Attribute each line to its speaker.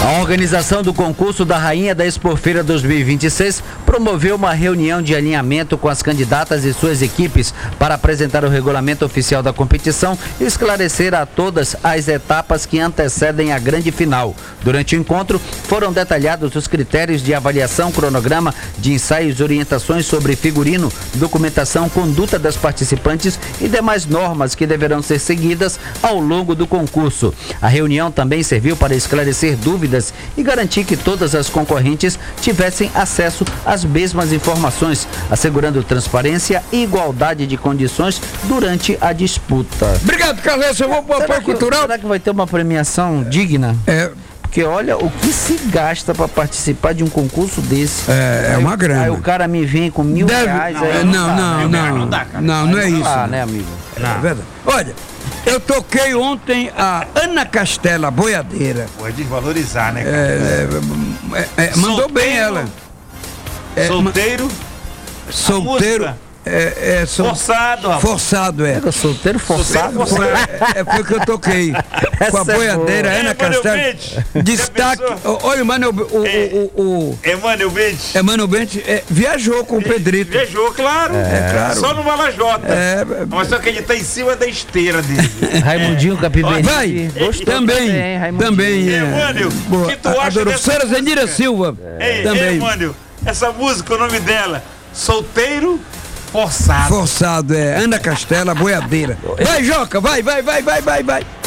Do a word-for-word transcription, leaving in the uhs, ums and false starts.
Speaker 1: A organização do concurso da Rainha da Expofeira dois mil e vinte e seis promoveu uma reunião de alinhamento com as candidatas e suas equipes para apresentar o regulamento oficial da competição e esclarecer a todas as etapas que antecedem a grande final. Durante o encontro, foram detalhados os critérios de avaliação, cronograma de ensaios, orientações sobre figurino, documentação, conduta das participantes e demais normas que deverão ser seguidas ao longo do concurso. A reunião também serviu para esclarecer dúvidas e garantir que todas as concorrentes tivessem acesso às mesmas informações, assegurando transparência e igualdade de condições durante a disputa.
Speaker 2: Obrigado, Carlos. Eu vou para o apoio cultural.
Speaker 1: Será que vai ter uma premiação digna?
Speaker 2: É.
Speaker 1: Porque olha o que se gasta para participar de um concurso desse.
Speaker 2: É, é uma grana.
Speaker 1: Aí o cara me vem com mil
Speaker 2: Deve...
Speaker 1: reais.
Speaker 2: Não,
Speaker 1: aí
Speaker 2: não,
Speaker 1: dá,
Speaker 2: não,
Speaker 1: né?
Speaker 2: não, não, dá, não, não é isso.
Speaker 1: Ah, né, amigo?
Speaker 2: Não. É verdade. Olha, eu toquei ontem a Ana Castela, boiadeira.
Speaker 3: Pode desvalorizar, né, cara?
Speaker 2: É, é, é, mandou
Speaker 3: Solteiro,
Speaker 2: bem ela. É,
Speaker 3: solteiro.
Speaker 2: Solteiro. É, é, so...
Speaker 3: Forçado, rapaz.
Speaker 2: Forçado, é.
Speaker 1: é solteiro forçado.
Speaker 2: Solteiro forçado. É, é, foi que eu toquei. Com a boiadeira, é Ana Castela. Destaque. Olha, mano, o. o, o, o
Speaker 3: Emmanuel Bente.
Speaker 2: Emmanuel Bente é, viajou com o Pedrito.
Speaker 3: Viajou, claro.
Speaker 2: É, é claro.
Speaker 3: Só no Malajota.
Speaker 2: É,
Speaker 3: mas só que ele tá em cima da esteira dele.
Speaker 1: Raimundinho Capiberi.
Speaker 2: Vai.
Speaker 1: Gostou
Speaker 2: também.
Speaker 1: Também.
Speaker 2: Também é.
Speaker 3: Emmanuel, o que tu acha dessa
Speaker 2: Senhora Zenira Silva.
Speaker 3: Ei,
Speaker 2: também.
Speaker 3: Emmanuel, essa música, o nome dela, Solteiro Forçado.
Speaker 2: Forçado, é. Ana Castela, boiadeira. Vai, Joca, vai, vai, vai, vai, vai, vai.